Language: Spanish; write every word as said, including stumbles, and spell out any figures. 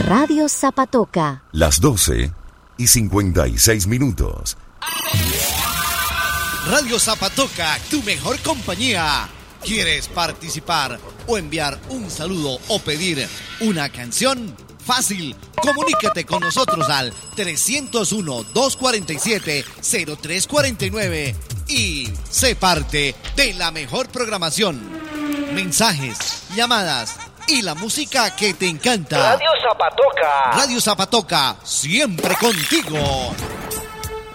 Radio Zapatoca. Las doce y cincuenta y seis minutos. Radio Zapatoca, tu mejor compañía. ¿Quieres participar o enviar un saludo o pedir una canción? Fácil, comunícate con nosotros al trescientos uno, doscientos cuarenta y siete, cero tres cuarenta y nueve y sé parte de la mejor programación. Mensajes, llamadas y la música que te encanta. Radio Zapatoca. Radio Zapatoca, siempre contigo.